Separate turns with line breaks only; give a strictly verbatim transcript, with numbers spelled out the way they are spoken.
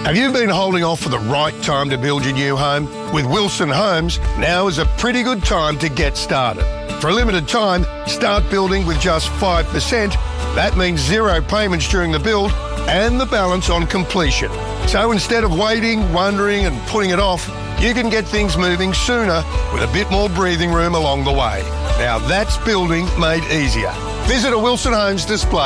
Have you been holding off for the right time to build your new home? With Wilson Homes, now is a pretty good time to get started. For a limited time, start building with just five percent. That means zero payments during the build and the balance on completion. So instead of waiting, wondering and putting it off, you can get things moving sooner with a bit more breathing room along the way. Now that's building made easier. Visit a Wilson Homes display